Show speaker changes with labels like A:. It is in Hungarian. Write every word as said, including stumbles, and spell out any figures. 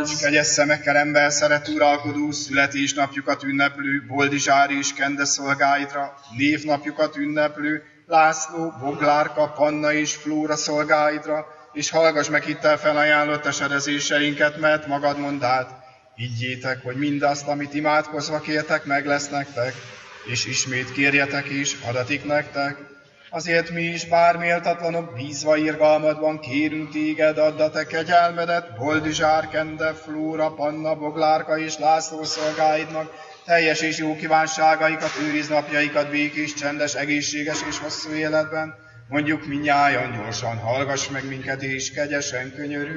A: S kegyes szemekkel ember szeret uralkodó, születésnapjukat ünneplő, Boldizsár és Kende szolgáidra, névnapjukat ünneplő, László, Boglárka, Panna és Flóra szolgáidra, és hallgass meg hittel felajánlott esedezéseinket, mert magad mondd át. Higgyétek, hogy mindazt, amit imádkozva kértek, meg lesz nektek, és ismét kérjetek is, adatik nektek. Azért mi is, bár méltatlanok, bízva irgalmadban kérünk téged, add a te kegyelmedet, Boldizsár, Kende, Flóra, Panna, Boglárka és László szolgáidnak, teljes és jó kívánságaikat, őriz napjaikat békés, csendes, egészséges és hosszú életben. Mondjuk mindnyájan gyorsan, hallgass meg minket és kegyesen, könyörülj.